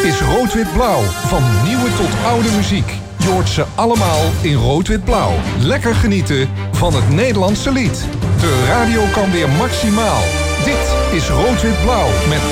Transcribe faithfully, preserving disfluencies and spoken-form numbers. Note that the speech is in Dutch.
is Rood-Wit-Blauw. Van nieuwe tot oude muziek. Je hoort ze allemaal in Rood-Wit-Blauw. Lekker genieten van het Nederlandse lied. De radio kan weer maximaal. Dit is Rood-Wit-Blauw met